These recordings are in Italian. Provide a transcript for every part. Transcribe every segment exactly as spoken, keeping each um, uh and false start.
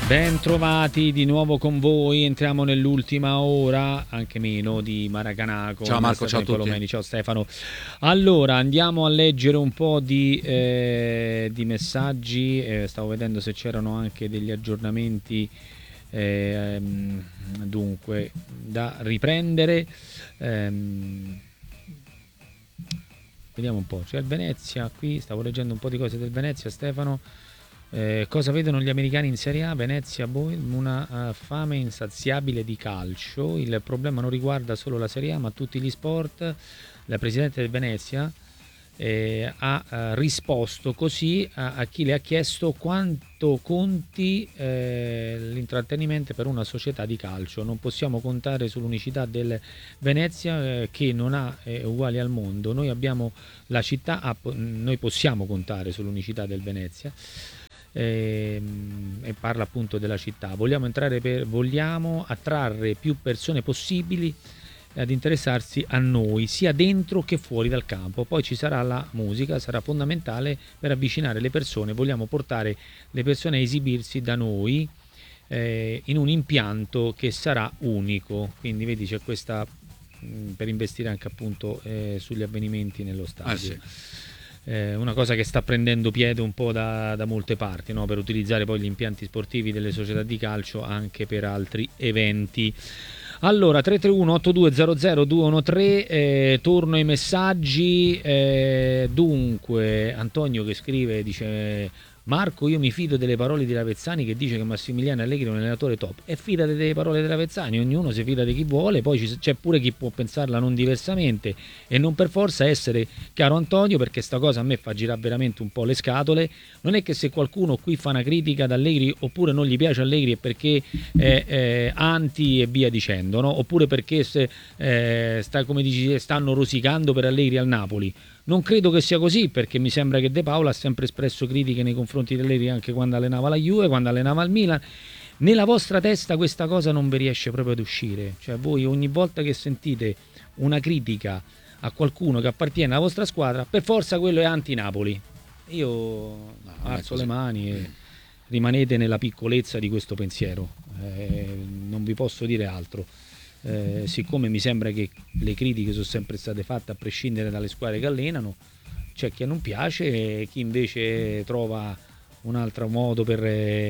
Ben trovati di nuovo con voi, entriamo nell'ultima ora, anche meno, di Maracanã. Ciao Marco, ciao a tutti. Colomeni. Ciao Stefano. Allora, andiamo a leggere un po' di, eh, di messaggi, eh, stavo vedendo se c'erano anche degli aggiornamenti, eh, dunque, da riprendere. Ehm, vediamo un po', c'è il Venezia qui, stavo leggendo un po' di cose del Venezia, Stefano. Eh, cosa vedono gli americani in Serie A? Venezia, boh, una uh, fame insaziabile di calcio. Il problema non riguarda solo la Serie A ma tutti gli sport. La presidente del Venezia eh, ha uh, risposto così a, a chi le ha chiesto quanto conti eh, l'intrattenimento per una società di calcio. Non possiamo contare sull'unicità del Venezia eh, che non ha eh, uguali al mondo. Noi abbiamo la città, ah, noi possiamo contare sull'unicità del Venezia. E, e parla appunto della città. Vogliamo entrare per, vogliamo attrarre più persone possibili ad interessarsi a noi sia dentro che fuori dal campo. Poi ci sarà la musica, sarà fondamentale per avvicinare le persone. Vogliamo portare le persone a esibirsi da noi eh, in un impianto che sarà unico. Quindi vedi, c'è questa mh, per investire anche appunto eh, sugli avvenimenti nello stadio. Ah, sì. Eh, una cosa che sta prendendo piede un po' da, da molte parti, no? Per utilizzare poi gli impianti sportivi delle società di calcio anche per altri eventi. Allora, tre tre uno otto due zero zero due uno tre, eh, torno ai messaggi. Eh, dunque, Antonio che scrive, dice: Marco, io mi fido delle parole di Lavezzani che dice che Massimiliano Allegri è un allenatore top. E fidate delle parole di Lavezzani, ognuno si fida di chi vuole, poi c'è pure chi può pensarla non diversamente e non per forza essere caro Antonio, perché sta cosa a me fa girare veramente un po' le scatole. Non è che se qualcuno qui fa una critica ad Allegri oppure non gli piace Allegri è perché è, è anti e via dicendo, no? Oppure perché se, eh, sta, come dici, stanno rosicando per Allegri al Napoli. Non credo che sia così, perché mi sembra che De Paola ha sempre espresso critiche nei confronti di Allegri anche quando allenava la Juve, quando allenava il Milan. Nella vostra testa questa cosa non vi riesce proprio ad uscire. Cioè voi ogni volta che sentite una critica a qualcuno che appartiene alla vostra squadra, per forza quello è anti-Napoli. Io no, alzo le mani e rimanete nella piccolezza di questo pensiero. Eh, non vi posso dire altro. Eh, siccome mi sembra che le critiche sono sempre state fatte a prescindere dalle squadre che allenano, c'è chi non piace e chi invece trova un altro modo per,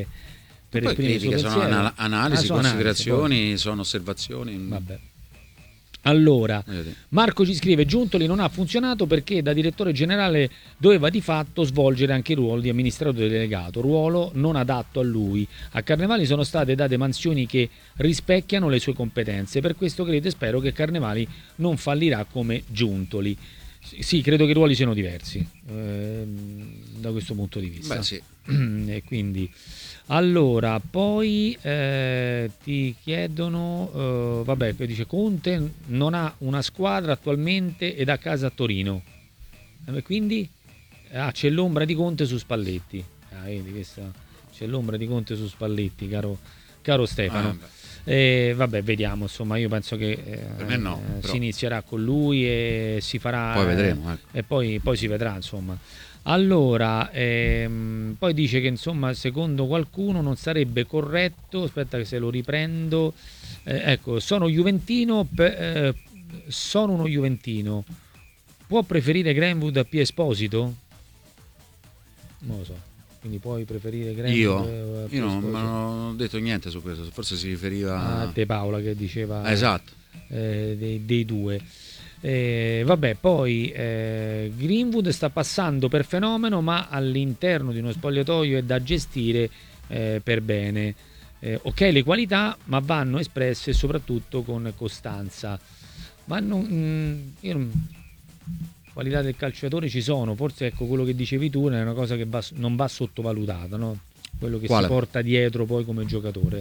per poi esprimere il suo pensiero. Sono anal- analisi, ah, sono considerazioni, analisi, sono osservazioni. Vabbè. Allora, Marco ci scrive: Giuntoli non ha funzionato perché da direttore generale doveva di fatto svolgere anche il ruolo di amministratore delegato, ruolo non adatto a lui. A Carnevali sono state date mansioni che rispecchiano le sue competenze, per questo credo e spero che Carnevali non fallirà come Giuntoli. Sì, credo che i ruoli siano diversi eh, da questo punto di vista. Beh, sì. E quindi allora poi eh, ti chiedono eh, vabbè, dice Conte non ha una squadra attualmente ed a casa a Torino, e quindi ah, c'è l'ombra di Conte su Spalletti. Ah, vedi, questa, c'è l'ombra di Conte su Spalletti, caro, caro Stefano. Ah, e vabbè, vediamo, insomma, io penso che eh, no, si inizierà con lui e si farà, poi vedremo, ecco. E poi, poi si vedrà, insomma. Allora, ehm, poi dice che insomma secondo qualcuno non sarebbe corretto, aspetta che se lo riprendo, eh, ecco, sono juventino, eh, sono uno juventino, può preferire Greenwood a P. Esposito? Non lo so, quindi puoi preferire Greenwood io? a P. Io non, Esposito? non ho detto niente su questo, forse si riferiva a De Paola che diceva ah, esatto. eh, dei, dei due. Eh, vabbè, poi eh, Greenwood sta passando per fenomeno, ma all'interno di uno spogliatoio è da gestire eh, per bene. Eh, ok le qualità, ma vanno espresse soprattutto con costanza. Ma non, mh, io non, qualità del calciatore ci sono, forse ecco quello che dicevi tu è una cosa che va, non va sottovalutata, no? Quello che Quale? si porta dietro poi come giocatore.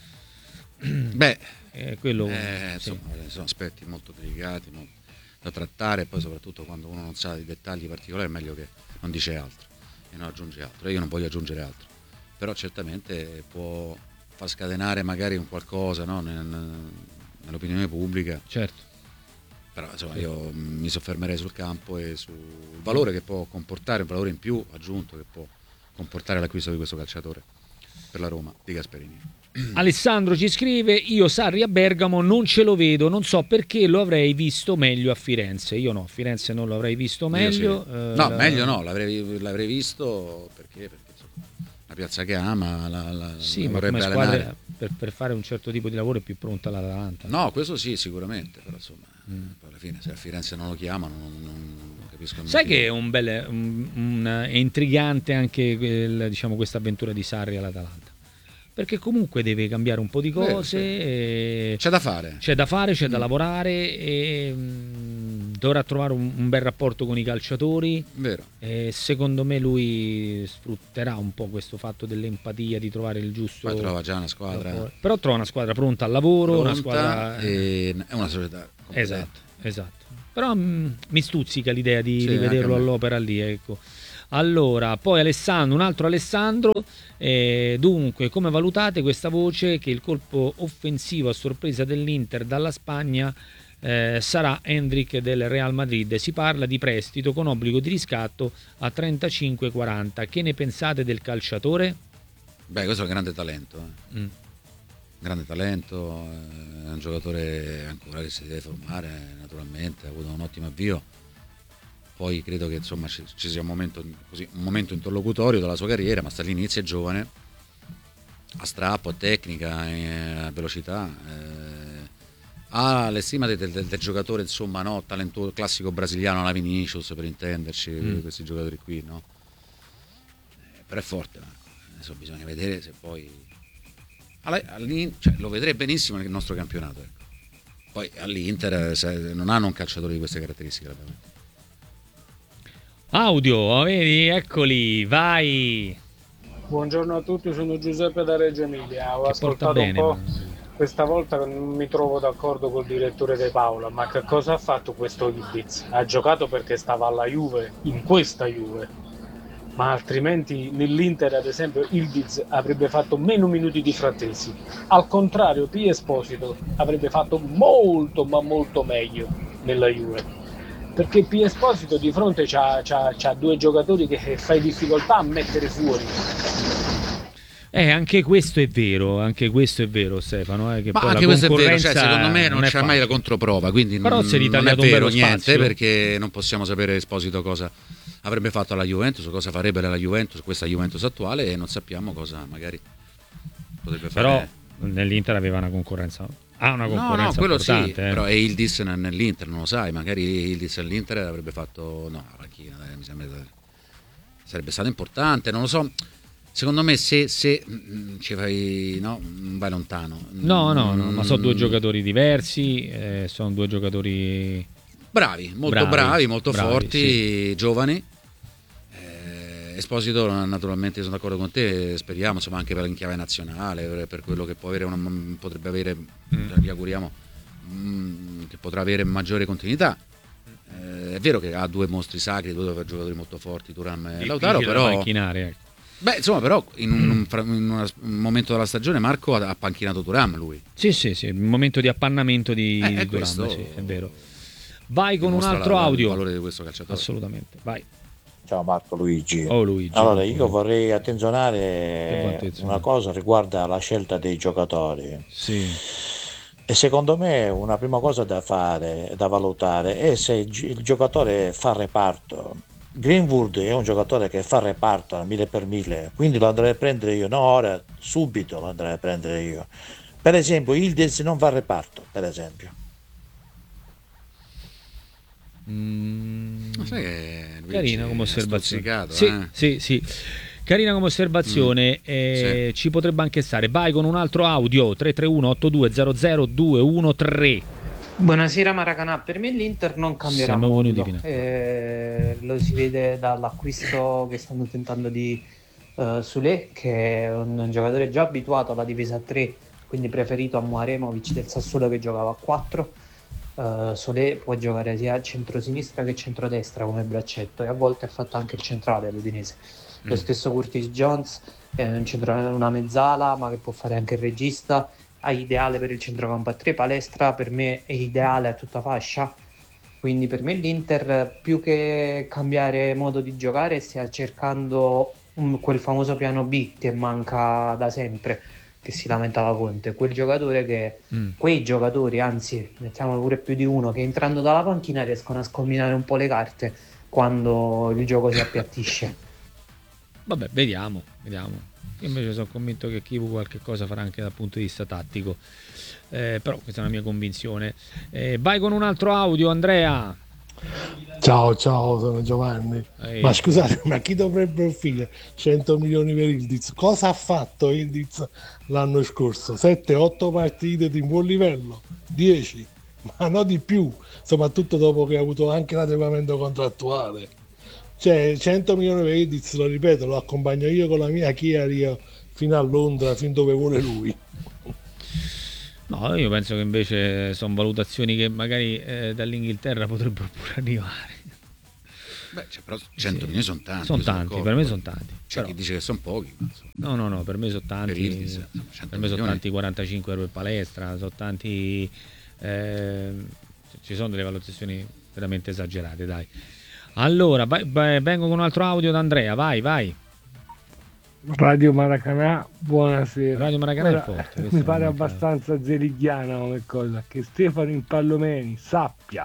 Beh, eh, quello, eh, sì. insomma, sono aspetti molto delicati, molto da trattare, e poi soprattutto quando uno non sa i dettagli particolari è meglio che non dice altro e non aggiunge altro. Io non voglio aggiungere altro, però certamente può far scatenare magari un qualcosa, no? Nell'opinione pubblica. Certo. Però insomma io mi soffermerei sul campo e sul valore che può comportare, un valore in più aggiunto che può comportare l'acquisto di questo calciatore. per la Roma di Gasperini. Alessandro ci scrive: io Sarri a Bergamo non ce lo vedo, non so perché, lo avrei visto meglio a Firenze. Io no, a Firenze non lo avrei visto meglio. Sì. Eh, no, la... meglio no, l'avrei, l'avrei visto perché, perché insomma, una piazza che ama, la, la, sì, la ma come vorrebbe squadra allenare. per, per fare un certo tipo di lavoro è più pronta l'Atalanta. No, questo sì, sicuramente, però insomma, mm. alla fine se a Firenze non lo chiamano non, non, non capisco. Sai che è un bel, un, un, è intrigante anche quel, diciamo, questa avventura di Sarri all'Atalanta. Perché comunque deve cambiare un po' di cose. Beh, sì. C'è da fare. C'è da fare, c'è mm. da lavorare e mh, dovrà trovare un, un bel rapporto con i calciatori. Vero. E secondo me lui sfrutterà un po' questo fatto dell'empatia, di trovare il giusto. Poi trova già una squadra. Però trova una squadra pronta al lavoro, pronta una squadra. E è una società. Competente. Esatto, esatto. Però mh, mi stuzzica l'idea di, sì, di vederlo all'opera lì, ecco. Allora, poi Alessandro, un altro Alessandro, eh, dunque come valutate questa voce che il colpo offensivo a sorpresa dell'Inter dalla Spagna eh, sarà Endrick del Real Madrid? Si parla di prestito con obbligo di riscatto a trentacinque quaranta. Che ne pensate del calciatore? Beh, questo è un grande talento, eh. mm. grande talento, è un giocatore ancora che si deve formare naturalmente, ha avuto un ottimo avvio. Poi credo che insomma ci, ci sia un momento, così, un momento interlocutorio della sua carriera, ma sta all'inizio, è giovane, ha strappo, ha tecnica, ha velocità, eh, ha l'estima del, del, del giocatore insomma, no, talentuoso, classico brasiliano, la Vinicius per intenderci, mm. questi giocatori qui, no? Eh, però è forte, Marco. Adesso bisogna vedere se poi cioè, lo vedrei benissimo nel nostro campionato, ecco. Poi all'Inter se, non hanno un calciatore di queste caratteristiche, ovviamente. Audio, vedi, eccoli, vai. Buongiorno a tutti, sono Giuseppe da Reggio Emilia. Ho che ascoltato bene, un po'. Ma... Questa volta non mi trovo d'accordo col direttore De Paola, ma che cosa ha fatto questo Ildiz? Ha giocato perché stava alla Juve, in questa Juve, ma altrimenti nell'Inter ad esempio Ildiz avrebbe fatto meno minuti di Frattesi. Al contrario, P. Esposito avrebbe fatto molto ma molto meglio nella Juve. Perché P. Esposito di fronte c'ha, c'ha, c'ha due giocatori che fai difficoltà a mettere fuori. Eh, anche questo è vero, anche questo è vero, Stefano. Eh, che Ma poi anche la questo è vero, cioè, secondo me non, non c'è mai la controprova, quindi però non, si è non è vero niente, spazio. Perché non possiamo sapere Esposito cosa avrebbe fatto alla Juventus, cosa farebbe la Juventus, questa Juventus attuale, e non sappiamo cosa magari potrebbe fare. Però nell'Inter aveva una concorrenza. Ah, una concorrenza no, no, quello sì, eh. però è Ildiz nell'Inter, non lo sai, magari Ildiz all'Inter avrebbe fatto, no, la panchina, mi sembra sarebbe stato importante, non lo so. Secondo me se, se ci fai, no, vai lontano. No, no, no, ma sono due giocatori diversi, eh, sono due giocatori bravi, molto bravi, bravi molto bravi, forti, sì. Giovani. Esposito, naturalmente sono d'accordo con te, speriamo, insomma, anche per in chiave nazionale, per quello che può avere una, potrebbe avere, mm. gli auguriamo, mh, che potrà avere maggiore continuità. Eh, è vero che ha due mostri sacri, due giocatori molto forti, Thuram e Lautaro, però ecco. Beh, insomma, però in un, in un momento della stagione Marco ha panchinato Thuram, lui. Sì, sì, sì, un momento di appannamento di, eh, di Thuram, questo... sì, è vero. Vai con un altro la, audio. Il valore di questo calciatore. Assolutamente, vai. Ciao Marco, Luigi. Oh, Luigi. Allora, io vorrei attenzionare una cosa riguardo alla scelta dei giocatori. Sì. E secondo me una prima cosa da fare, da valutare, è se il giocatore fa reparto. Greenwood è un giocatore che fa reparto a mille per mille, quindi lo andrei a prendere io, no ora, subito lo andrei a prendere io. Per esempio, Ildiz non fa reparto, per esempio. Mm. Sai che carina come osservazione. Sì, eh? sì, sì. Carina come osservazione, mm. eh, sì. Ci potrebbe anche stare. Vai con un altro audio tre tre uno otto due zero zero due uno tre. Buonasera Maracanà, per me l'Inter non cambierà molto, eh, lo si vede dall'acquisto che stanno tentando di uh, Sule, che è un, un giocatore già abituato alla difesa a tre, quindi preferito a Muaremovic del Sassuolo che giocava a quattro. Uh, Solé può giocare sia a centrosinistra che centrodestra come braccetto, e a volte ha fatto anche il centrale all'Udinese. Mm. Lo stesso Curtis Jones è un centro, una mezzala, ma che può fare anche il regista. È ideale per il centrocampo a tre, Palestra per me è ideale a tutta fascia, quindi per me l'Inter più che cambiare modo di giocare stia cercando un, quel famoso piano B che manca da sempre, che si lamentava Conte, quel giocatore che mm. quei giocatori, anzi mettiamo pure più di uno, che entrando dalla panchina riescono a scombinare un po' le carte quando il gioco si appiattisce. Vabbè, vediamo, vediamo. Io invece sono convinto che Kivu qualche cosa farà anche dal punto di vista tattico, eh, però questa è una mia convinzione. Eh, vai con un altro audio, Andrea. Ciao, ciao, sono Giovanni. Ehi. Ma scusate, ma chi dovrebbe offrire cento milioni per Ildiz? Cosa ha fatto Ildiz l'anno scorso? sette otto partite di buon livello? dieci? Ma no di più, soprattutto dopo che ha avuto anche l'adeguamento contrattuale. Cioè, cento milioni per Ildiz, lo ripeto, lo accompagno io con la mia Kia Rio fino a Londra, fin dove vuole lui. No, io penso che invece sono valutazioni che magari eh, dall'Inghilterra potrebbero pure arrivare. Beh, cioè, però cento milioni sono tanti. Sono tanti, per me sono tanti. C'è però... chi dice che sono pochi. Ma insomma. No, no, no, per me sono tanti. Per, Ildiz, per me sono tanti quarantacinque euro per palestra, sono tanti... Eh, ci sono delle valutazioni veramente esagerate, dai. Allora, vai, vai, vengo con un altro audio da Andrea, vai, vai. Radio Maracanã, buonasera. Radio Maracanã è forte. Mi pare abbastanza zeligliana come cosa, che Stefano Impallomeni sappia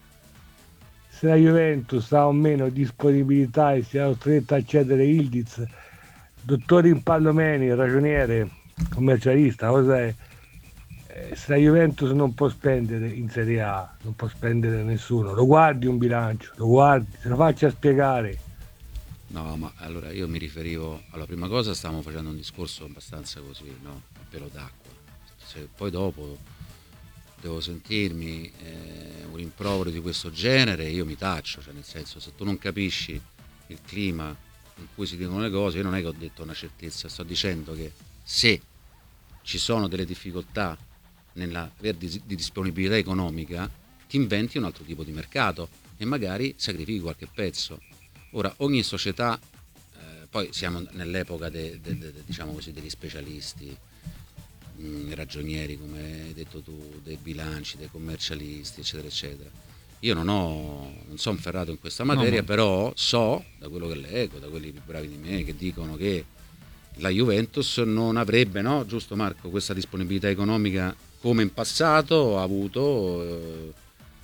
se la Juventus ha o meno disponibilità e sia costretta a cedere Ildiz. Dottor Impallomeni, ragioniere, commercialista, cos'è? Eh, se la Juventus non può spendere in Serie A, non può spendere nessuno, lo guardi un bilancio, lo guardi, se lo faccia spiegare. No, ma allora io mi riferivo, alla prima cosa stavamo facendo un discorso abbastanza così, no? A pelo d'acqua. Se poi dopo devo sentirmi eh, un rimprovero di questo genere, io mi taccio, cioè nel senso, se tu non capisci il clima in cui si dicono le cose, io non è che ho detto una certezza, sto dicendo che se ci sono delle difficoltà nella di, di disponibilità economica, ti inventi un altro tipo di mercato e magari sacrifichi qualche pezzo. Ora, ogni società, eh, poi siamo nell'epoca de, de, de, diciamo così, degli specialisti, mh, ragionieri, come hai detto tu, dei bilanci, dei commercialisti, eccetera, eccetera. Io non ho, non sono ferrato in questa materia, no, però so, da quello che leggo, da quelli più bravi di me, che dicono che la Juventus non avrebbe, no, giusto Marco, questa disponibilità economica come in passato ha avuto, eh,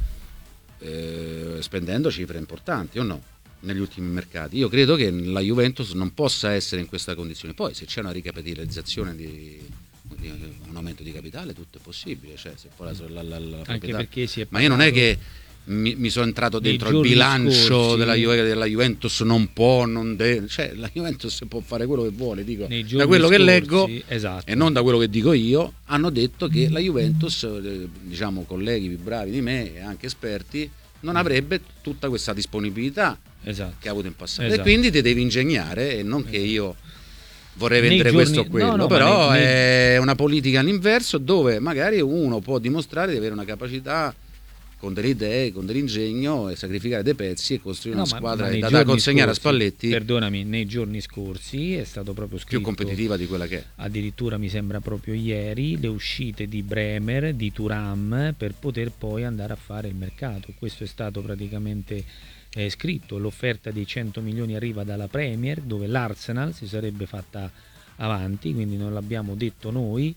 eh, spendendo cifre importanti, o no? Negli ultimi mercati. Io credo che la Juventus non possa essere in questa condizione. Poi se c'è una ricapitalizzazione di, di un aumento di capitale, tutto è possibile, cioè se poi la, la, la, la anche perché si è ma io non è che mi, mi sono entrato dentro il bilancio scorsi, della, Juve, della Juventus non può, non deve, cioè la Juventus può fare quello che vuole, dico, da quello scorsi, che leggo, esatto, e non da quello che dico io. Hanno detto che la Juventus, diciamo colleghi più bravi di me e anche esperti, non avrebbe tutta questa disponibilità, esatto, che ha avuto in passato, esatto, e quindi ti devi ingegnare, e non, esatto, che io vorrei vendere giorni, questo o quello, no, no, però nei, è nei... una politica all'inverso dove magari uno può dimostrare di avere una capacità con delle idee, con dell'ingegno, e sacrificare dei pezzi e costruire, no, una squadra ma, ma da, da consegnare scorsi, a Spalletti. Perdonami, nei giorni scorsi è stato proprio scritto, più competitiva di quella che è. Addirittura mi sembra proprio ieri le uscite di Bremer, di Thuram, per poter poi andare a fare il mercato. Questo è stato praticamente eh, scritto. L'offerta dei cento milioni arriva dalla Premier, dove l'Arsenal si sarebbe fatta avanti, quindi non l'abbiamo detto noi.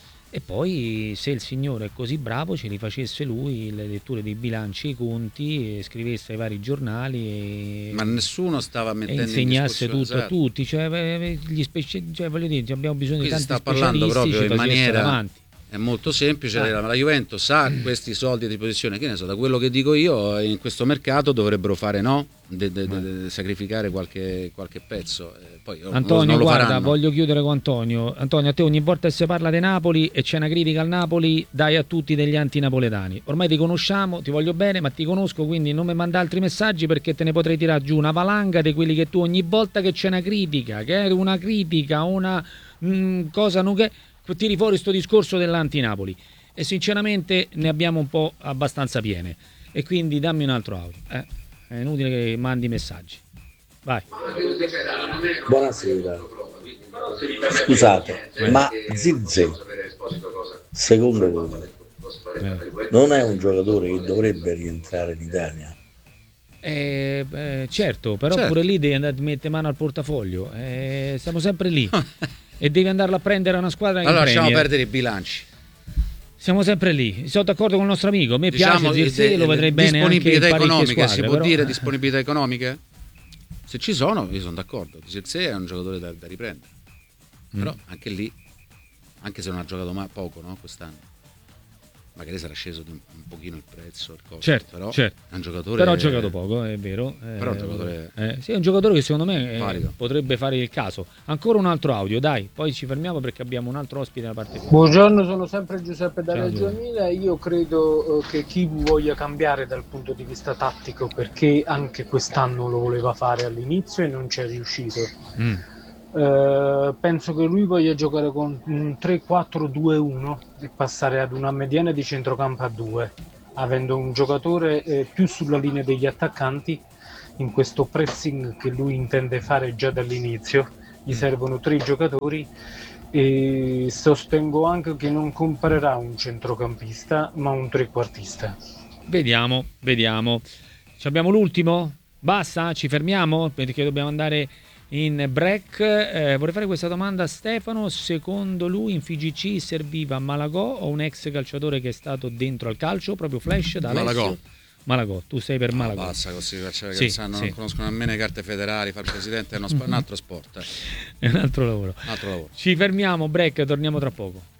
E poi se il signore è così bravo ce li facesse lui le letture dei bilanci, i conti, e scrivesse ai vari giornali e, ma nessuno stava mettendo e insegnasse in tutto a tutti, cioè, gli speci- cioè voglio dire, abbiamo bisogno qui di tanti sta parlando proprio in maniera avanti. È molto semplice, ah. la Juventus ha questi soldi a disposizione, che ne so, da quello che dico io, in questo mercato dovrebbero fare, no? De, de, de, de, sacrificare qualche, qualche pezzo. Eh, poi Antonio, non lo guarda, faranno. Voglio chiudere con Antonio. Antonio, a te ogni volta che si parla di Napoli e c'è una critica al Napoli, dai a tutti degli antinapoletani. Ormai ti conosciamo, ti voglio bene, ma ti conosco, quindi non mi manda altri messaggi, perché te ne potrei tirare giù una valanga di quelli che tu ogni volta che c'è una critica, che è una critica, una mh, cosa non che tiri fuori sto discorso dell'antinapoli. E sinceramente ne abbiamo un po' abbastanza piene, e quindi dammi un altro audio, eh? È inutile che mandi messaggi. Vai. Buonasera. Scusate, eh. ma Zirze, secondo voi, eh. non è un giocatore che dovrebbe rientrare in Italia? Eh, eh, certo, però Certo. pure lì devi andare a mettere mano al portafoglio. Eh, siamo sempre lì. E devi andarla a prendere a una squadra in Allora lasciamo Premier. perdere i bilanci. Siamo sempre lì. Sono d'accordo con il nostro amico. A me Diciamo, piace Zirkzee, de- lo de- vedrei bene anche in disponibilità parecchie economiche, squadre, si può però- dire disponibilità economiche? Se ci sono, io sono d'accordo. Zirkzee è un giocatore da, da riprendere. Però Mm. anche lì, anche se non ha giocato ma- poco, no, quest'anno, magari sarà sceso di un, un pochino il prezzo, il costo, Certo, però certo. è un giocatore. Però ha giocato poco, è vero. Però è un giocatore eh, sì, è un giocatore che secondo me eh, valido. potrebbe fare il caso. Ancora un altro audio, dai, poi ci fermiamo perché abbiamo un altro ospite da parte tua. Buongiorno, sono sempre Giuseppe da Ciao, Reggio Giuseppe. Emilia. Io credo eh, che Kivu voglia cambiare dal punto di vista tattico, perché anche quest'anno lo voleva fare all'inizio e non ci è riuscito. Mm. Eh, penso che lui voglia giocare con un tre quattro due uno e passare ad una mediana di centrocampo a due, avendo un giocatore eh, più sulla linea degli attaccanti. In questo pressing che lui intende fare già dall'inizio gli servono tre giocatori, e sostengo anche che non comprerà un centrocampista ma un trequartista. Vediamo, vediamo. Ci abbiamo l'ultimo? Basta? Ci fermiamo? Perché dobbiamo andare in break. Eh, vorrei fare questa domanda a Stefano. Secondo lui in F G C serviva Malagò o un ex calciatore che è stato dentro al calcio? Proprio flash da Alessio? Malagò. Malagò, tu sei per Malagò. Ah, basta così, cioè, Sì, che non sì. conoscono nemmeno le carte federali, fare il presidente è uno sp- un altro sport. eh. È un altro lavoro. Un altro lavoro. Ci fermiamo, break, torniamo tra poco.